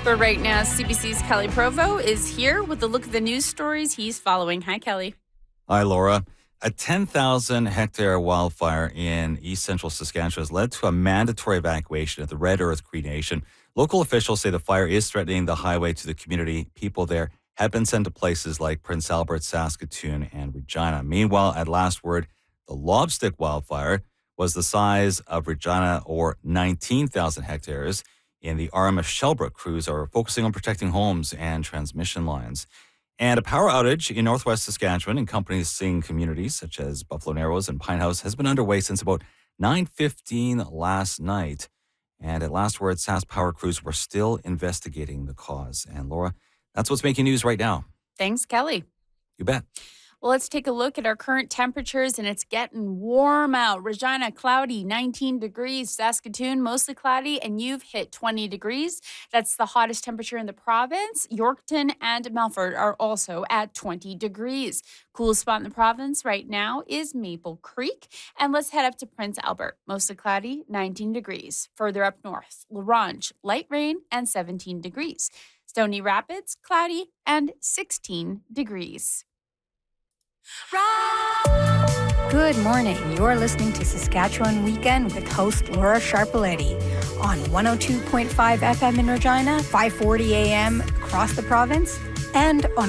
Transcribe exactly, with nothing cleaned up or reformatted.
But right now, C B C's Kelly Provo is here with a look at the news stories he's following. Hi, Kelly. Hi, Laura. A ten thousand hectare wildfire in east central Saskatchewan has led to a mandatory evacuation at the Red Earth Cree Nation. Local officials say the fire is threatening the highway to the community. People there have been sent to places like Prince Albert, Saskatoon, and Regina. Meanwhile, at last word, the Lobstick wildfire was the size of Regina, or nineteen thousand hectares. In the R M F Shellbrook, crews are focusing on protecting homes and transmission lines. And a power outage in northwest Saskatchewan encompassing communities such as Buffalo Narrows and Pine House has been underway since about nine fifteen last night. And at last word, S A S Power crews were still investigating the cause. And Laura, that's what's making news right now. Thanks, Kelly. You bet. Well, let's take a look at our current temperatures, and it's getting warm out. Regina, cloudy, nineteen degrees. Saskatoon, mostly cloudy, and you've hit twenty degrees. That's the hottest temperature in the province. Yorkton and Melfort are also at twenty degrees. Coolest spot in the province right now is Maple Creek. And let's head up to Prince Albert. Mostly cloudy, nineteen degrees. Further up north, La Ronge, light rain and seventeen degrees. Stony Rapids, cloudy and sixteen degrees. Good morning. You're listening to Saskatchewan Weekend with host Laura Sharpaletti on one oh two point five F M in Regina, five forty A M across the province, and on